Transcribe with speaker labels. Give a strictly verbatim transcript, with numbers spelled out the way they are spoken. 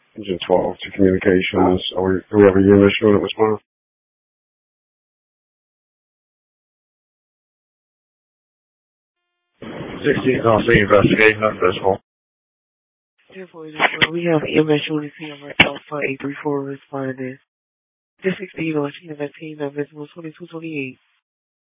Speaker 1: Engine twelve to communications. Are we, do we have a unit unit response? sixteen on the investigation of this one.
Speaker 2: Therefore, we have M S unit number Alpha eight three four responding. This sixteen on China nineteen of Visible twenty-two twenty-eight.